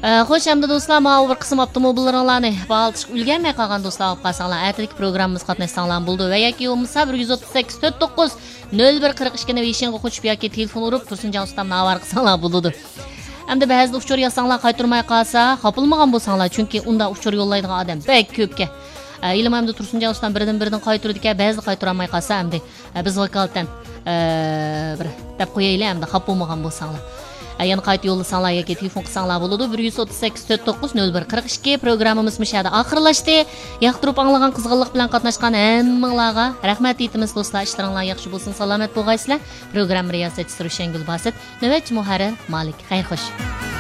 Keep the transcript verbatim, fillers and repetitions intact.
Xo'sh, hamda do'stlar, mana bir qism avtomobillaringlarni balchiq ulganmay qolgan do'stlar olib qolsanglar, ertalik programmamiz qatnashsanglar bo'ldi va yoki bo'lmasa bir yuz o'ttiz sakkiz to'rt to'qqiz nol bir qirq ikki ni beshinga qo'shib yoki telefon urib Tursunjon ustam navar qilsanglar bo'ladi. Hamda ba'zida uchur yazsanglar qaytarmay qolsa, xopilmagan bo'lsanglar, chunki unda uchur yo'llaydigan odam bek ko'pga. Ilim hamda Tursunjon ustam biridan biridan qaytardi ekan, ba'zi qaytara olmay qolsa, hamda biz vakolatdan bir deb qo'yaylik, hamda xop bo'lmagan bo'lsanglar. Yana qayta yo'llasanlar yoki telefon qilsanglar bo'ladi. bir yuz o'ttiz sakkiz to'rt to'qqiz nol bir qirq ikki programmamiz mishada oxirlashdi. Yoqtirib anglagan qizg'inlik bilan qatnashgan hammanglarga rahmat aytamiz do'stlar. Ishlaringlar yaxshi bo'lsin, salomat bo'lgaysizlar. Program riyosatchisi Rushangul Basit, navbatchi muharrir Malik. Xayr xo'sh.